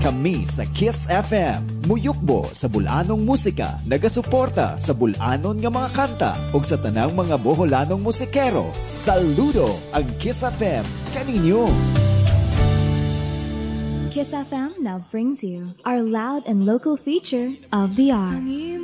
Kami sa Kiss FM, muyukbo sa bulanong musika, nagasuporta sa bulanon nga mga kanta ug sa tanang mga Boholanong musikero. Saludo ang Kiss FM kaninyo. Kiss FM now brings you our loud and local feature of the hour.